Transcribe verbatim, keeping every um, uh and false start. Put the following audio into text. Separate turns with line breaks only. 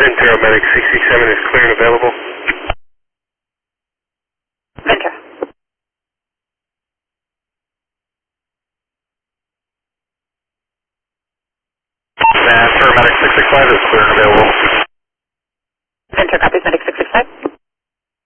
Ventura Medic six six seven is clear and available.
Ventura.
Ventura Medic six six five is clear and available.
Ventura copies Medic six six five.